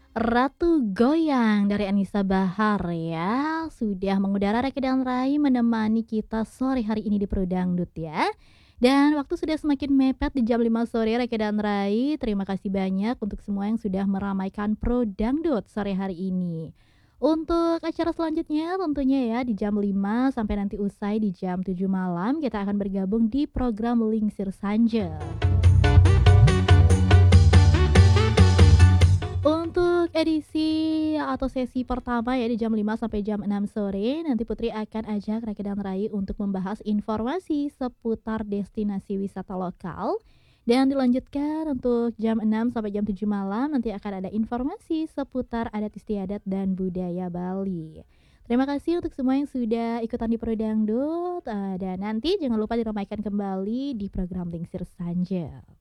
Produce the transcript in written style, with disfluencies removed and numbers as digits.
Ratu Goyang dari Anisa Bahar ya, sudah mengudara Reke dan Rai menemani kita sore hari ini di Pro Dangdut ya. Dan waktu sudah semakin mepet di jam 5 sore Reke dan Rai. Terima kasih banyak untuk semua yang sudah meramaikan Pro Dangdut sore hari ini. Untuk acara selanjutnya tentunya ya di jam 5 sampai nanti usai di jam 7 malam kita akan bergabung di program Lingsir Sanje. Untuk edisi atau sesi pertama ya di jam 5 sampai jam 6 sore, nanti Putri akan ajak Rake dan Rai untuk membahas informasi seputar destinasi wisata lokal. Dan dilanjutkan untuk jam 6 sampai jam 7 malam nanti akan ada informasi seputar adat istiadat dan budaya Bali. Terima kasih untuk semua yang sudah ikutan di Pro Dangdut, dan nanti jangan lupa diramaikan kembali di program Lingsir Sanja.